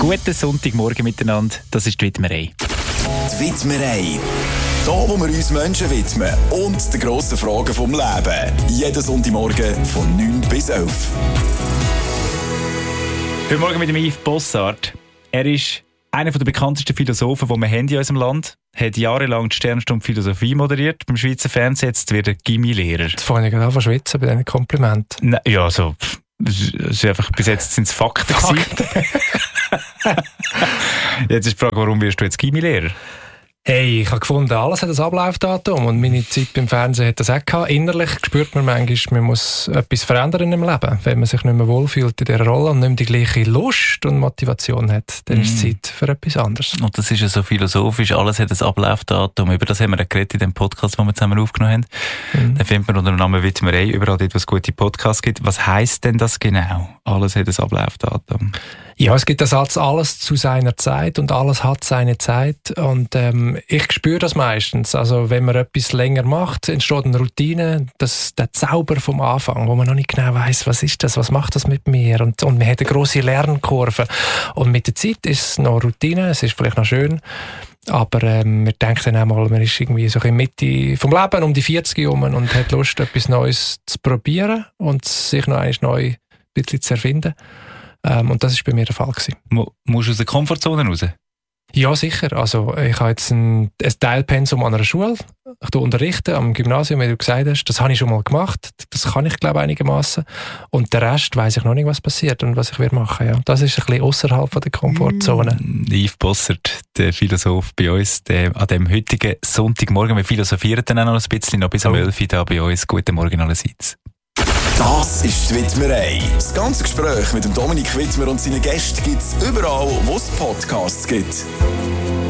Guten Sonntagmorgen miteinander, das ist die Widmerei. Die Widmerei. Da, wo wir uns Menschen widmen und den grossen Fragen vom Leben. Jeden Sonntagmorgen von 9 bis 11. Heute Morgen mit dem Yves Bossart. Er ist einer der bekanntesten Philosophen, die wir haben in unserem Land. Hat jahrelang die Sternstunde Philosophie moderiert beim Schweizer Fernsehen. Jetzt wird er Gimmi-Lehrer. Jetzt fange ich gerade an zu schwitzen bei diesen Komplimenten. Ja, so. Bis jetzt sind es Fakten. Jetzt ist die Frage, warum wirst du jetzt Gimmi-Lehrer? Hey, ich habe gefunden, alles hat ein Ablaufdatum und meine Zeit beim Fernsehen hat das auch gehabt. Innerlich spürt man manchmal, man muss etwas verändern im Leben. Wenn man sich nicht mehr wohlfühlt in dieser Rolle und nicht mehr die gleiche Lust und Motivation hat, dann ist es Zeit für etwas anderes. Und das ist ja so philosophisch, alles hat ein Ablaufdatum. Über das haben wir ja geredet in dem Podcast, den wir zusammen aufgenommen haben. Den findet man unter dem Namen Widmerei, überall dort, wo es gute Podcasts gibt. Was heisst denn das genau? Alles hat ein Ablaufdatum. Ja, es gibt den Satz, alles zu seiner Zeit und alles hat seine Zeit und ich spüre das meistens. Also wenn man etwas länger macht, entsteht eine Routine, der Zauber vom Anfang, wo man noch nicht genau weiss, was ist das, was macht das mit mir und man hat eine grosse Lernkurve und mit der Zeit ist es noch Routine, es ist vielleicht noch schön, aber man denkt dann auch mal, man ist irgendwie so in der Mitte vom Leben, um die 40 herum und hat Lust, etwas Neues zu probieren und sich noch einmal neu ein bisschen zu erfinden. Und das war bei mir der Fall gewesen. Musst du aus der Komfortzone raus? Ja, sicher. Also, ich habe jetzt ein Teilpensum an einer Schule. Ich unterrichte am Gymnasium, wie du gesagt hast. Das habe ich schon mal gemacht. Das kann ich, glaube ich, einigermaßen. Und der Rest weiss ich noch nicht, was passiert und was ich machen werde. Ja. Das ist ein bisschen außerhalb der Komfortzone. Yves Bossart, der Philosoph bei uns, an dem heutigen Sonntagmorgen. Wir philosophieren dann auch noch ein bisschen, noch bis um 11 Uhr da bei uns. Guten Morgen allerseits. Das ist die Widmerei. Das ganze Gespräch mit dem Dominik Widmer und seinen Gästen gibt es überall, wo es Podcasts gibt.